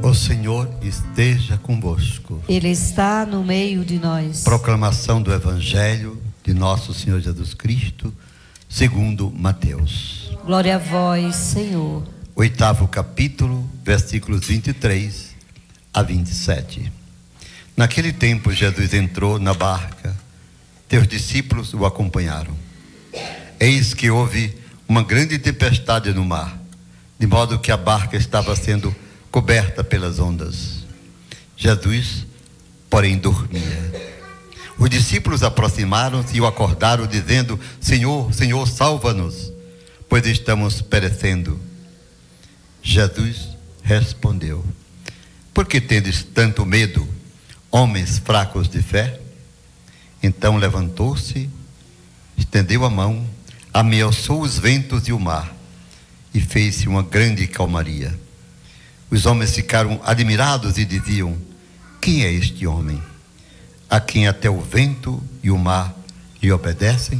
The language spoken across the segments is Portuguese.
O Senhor esteja convosco. Ele está no meio de nós. Proclamação do Evangelho de nosso Senhor Jesus Cristo, segundo Mateus. Glória a vós, Senhor. 8º capítulo, versículos 23 a 27. Naquele tempo, Jesus entrou na barca. Teus discípulos o acompanharam. Eis que houve uma grande tempestade no mar, de modo que a barca estava sendo coberta pelas ondas. Jesus, porém, dormia. Os discípulos aproximaram-se e o acordaram, dizendo: Senhor, Senhor, salva-nos, pois estamos perecendo. Jesus respondeu: Por que tendes tanto medo, homens fracos de fé? Então levantou-se, estendeu a mão, ameaçou os ventos e o mar, e fez-se uma grande calmaria. Os homens ficaram admirados e diziam: Quem é este homem, a quem até o vento e o mar lhe obedecem?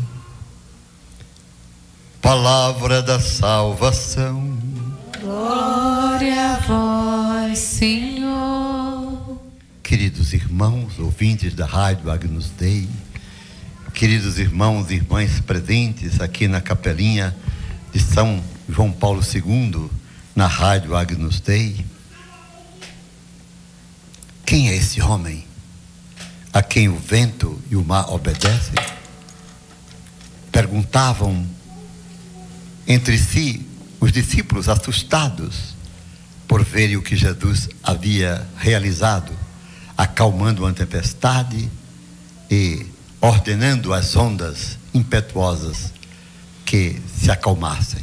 Palavra da salvação. Glória a vós, Senhor. Queridos irmãos, ouvintes da Rádio Agnus Dei, queridos irmãos e irmãs presentes aqui na capelinha de São João Paulo II, na Rádio Agnus Dei. Quem é esse homem a quem o vento e o mar obedecem? Perguntavam entre si os discípulos, assustados por verem o que Jesus havia realizado, acalmando uma tempestade e ordenando as ondas impetuosas que se acalmassem.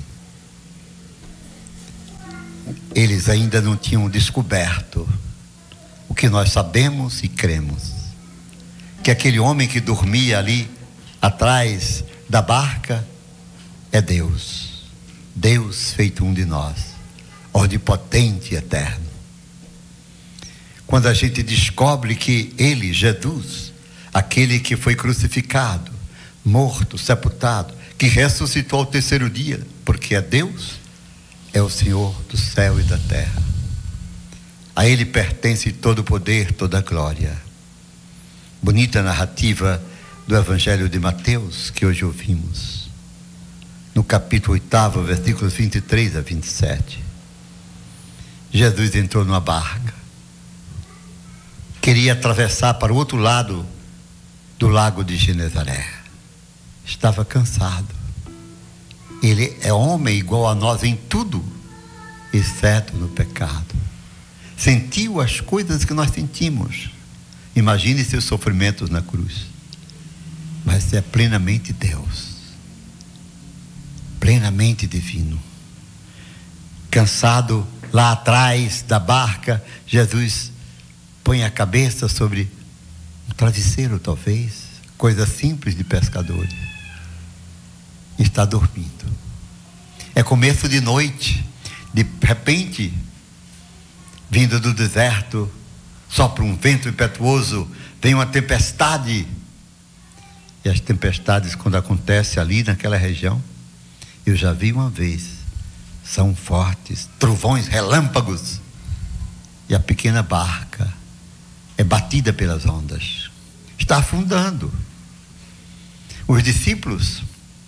Eles ainda não tinham descoberto o que nós sabemos e cremos, que aquele homem que dormia ali atrás da barca é Deus, Deus feito um de nós, onipotente e eterno. Quando a gente descobre que Ele, Jesus, aquele que foi crucificado, morto, sepultado, que ressuscitou ao terceiro dia, porque é Deus, é o Senhor do céu e da terra. A Ele pertence todo o poder, toda a glória. Bonita narrativa do Evangelho de Mateus que hoje ouvimos. No capítulo 8, versículos 23 a 27. Jesus entrou numa barca. Queria atravessar para o outro lado do lago de Genezaré. Estava cansado. Ele é homem igual a nós em tudo, exceto no pecado. Sentiu as coisas que nós sentimos. Imagine seus sofrimentos na cruz. Mas é plenamente Deus, plenamente divino. Cansado, lá atrás da barca, Jesus põe a cabeça sobre um travesseiro, talvez, coisa simples de pescadores. Está dormindo. É começo de noite. De repente, vindo do deserto, sopra um vento impetuoso, vem uma tempestade. E as tempestades, quando acontecem ali naquela região, eu já vi uma vez, são fortes, trovões, relâmpagos, e a pequena barca é batida pelas ondas, está afundando. Os discípulos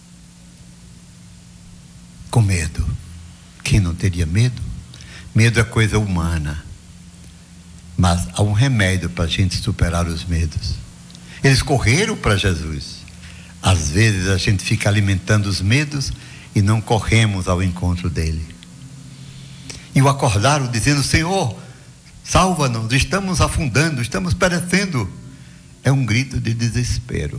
com medo. Quem não teria medo? Medo é coisa humana, mas há um remédio para a gente superar os medos. Eles correram para Jesus. Às vezes a gente fica alimentando os medos e não corremos ao encontro dele. E o acordaram dizendo: Senhor, salva-nos, estamos afundando, estamos perecendo. É um grito de desespero.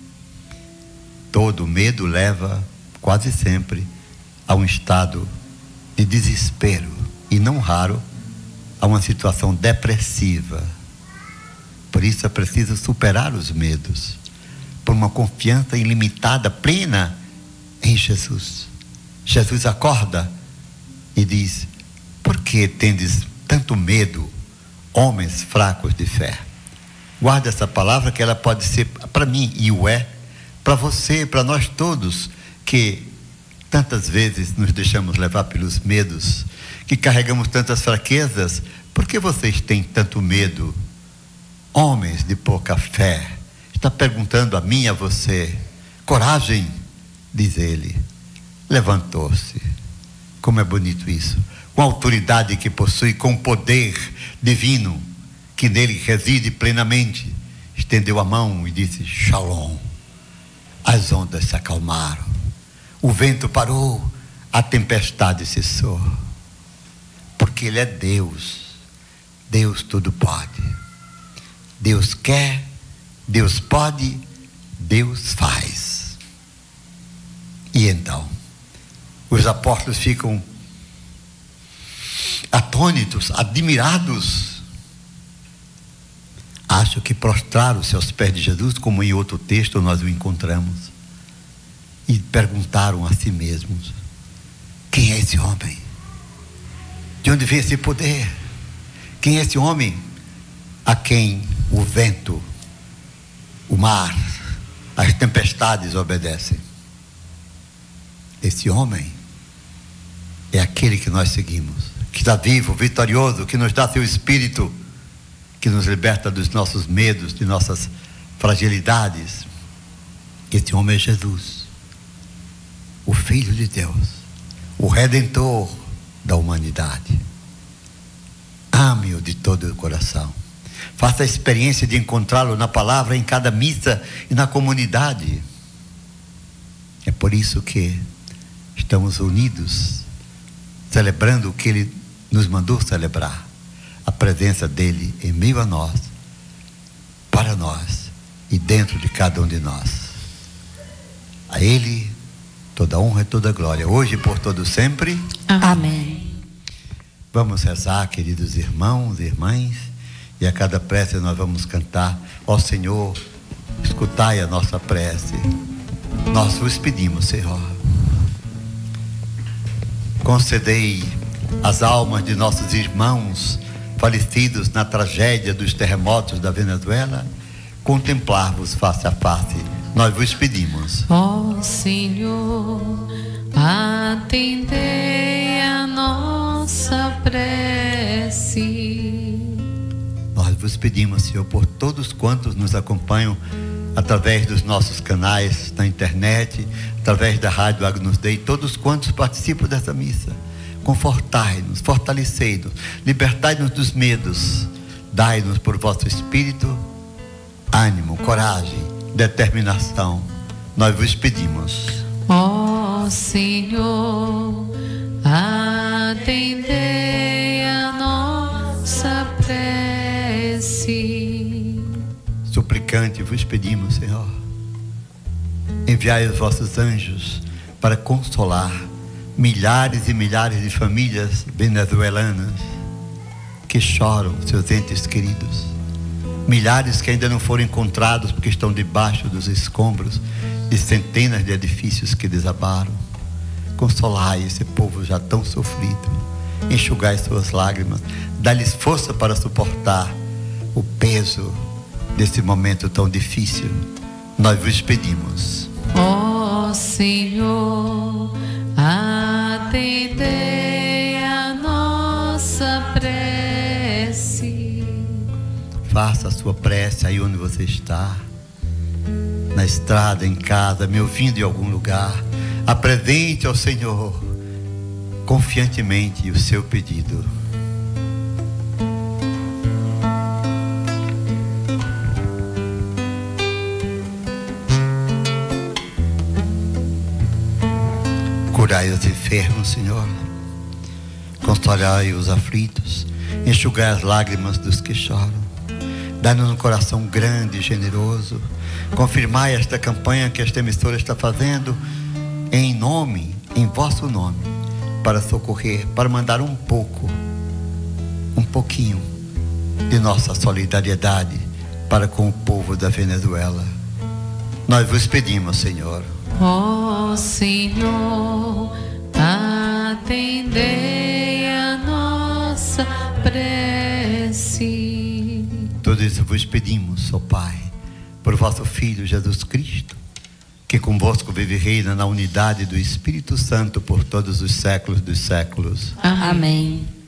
Todo medo leva quase sempre a um estado de desespero e não raro a uma situação depressiva. Por isso é preciso superar os medos por uma confiança ilimitada, plena em Jesus. Jesus acorda e diz: Por que tendes tanto medo, homens fracos de fé? Guarda essa palavra, que ela pode ser para mim, e o é, para você, para nós todos, que tantas vezes nos deixamos levar pelos medos, que carregamos tantas fraquezas por que vocês têm tanto medo? Homens de pouca fé. Está perguntando a mim e a você. Coragem, diz ele. Levantou-se. Como é bonito isso. Com a autoridade que possui, com o poder divino que nele reside plenamente, estendeu a mão e disse: Shalom. As ondas se acalmaram, o vento parou, a tempestade cessou, porque ele é Deus. Deus tudo pode. Deus quer, Deus pode, Deus faz. E então os apóstolos ficam atônitos, admirados. Acho que prostraram-se aos pés de Jesus, como em outro texto nós o encontramos, e perguntaram a si mesmos: quem é esse homem? De onde vem esse poder? Quem é esse homem a quem o vento, o mar, as tempestades obedecem? Esse homem é aquele que nós seguimos, que está vivo, vitorioso, que nos dá seu Espírito, que nos liberta dos nossos medos, de nossas fragilidades. Esse homem é Jesus, o Filho de Deus, o Redentor da humanidade. Ame-o de todo o coração. Faça a experiência de encontrá-lo na palavra, em cada missa e na comunidade. É por isso que estamos unidos, celebrando o que ele nos mandou celebrar. A presença dele em meio a nós, para nós e dentro de cada um de nós. A ele toda honra e toda glória, hoje e por todo sempre. Amém. Vamos rezar, queridos irmãos e irmãs, e a cada prece nós vamos cantar: ó Senhor, escutai a nossa prece. Nós vos pedimos, Senhor, concedei às almas de nossos irmãos falecidos na tragédia dos terremotos da Venezuela, contemplar-vos face a face. Nós vos pedimos. Ó Senhor, atendei a nossa prece. Nós vos pedimos, Senhor, por todos quantos nos acompanham através dos nossos canais na internet, através da Rádio Agnus Dei, todos quantos participam dessa missa. Confortai-nos, fortalecei-nos, libertai-nos dos medos, dai-nos por vosso Espírito ânimo, coragem, determinação. Nós vos pedimos. Ó Senhor, atendei a nossa prece. Suplicante vos pedimos, Senhor, enviai os vossos anjos para consolar milhares e milhares de famílias venezuelanas que choram seus entes queridos, milhares que ainda não foram encontrados porque estão debaixo dos escombros de centenas de edifícios que desabaram. Consolai esse povo já tão sofrido, enxugai suas lágrimas, dá-lhes força para suportar o peso desse momento tão difícil. Nós vos pedimos. Ó Senhor, atendei a nossa prece. Faça a sua prece aí onde você está, na estrada, em casa, me ouvindo em algum lugar. Apresente ao Senhor confiantemente o seu pedido. Curai os enfermos, Senhor. Consolai os aflitos. Enxugai as lágrimas dos que choram. Dai-nos um coração grande e generoso. Confirmai esta campanha que esta emissora está fazendo em vosso nome, para socorrer, para mandar um pouquinho de nossa solidariedade para com o povo da Venezuela. Nós vos pedimos, Senhor. Ó Senhor, atendei a nossa prece. Tudo isso vos pedimos, ó Pai, por vosso Filho Jesus Cristo, que convosco vive e reina na unidade do Espírito Santo por todos os séculos dos séculos. Amém.